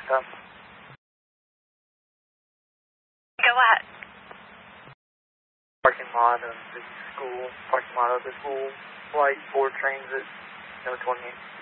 stuff. Go ahead. Parking lot of the school, flight for transit, no 28.